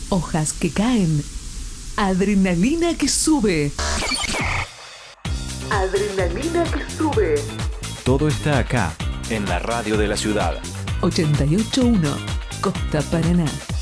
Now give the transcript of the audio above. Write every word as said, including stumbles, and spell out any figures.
hojas que caen, adrenalina que sube. Adrenalina que sube. Todo está acá, en la radio de la ciudad. ochenta y ocho punto uno, Costa Paraná.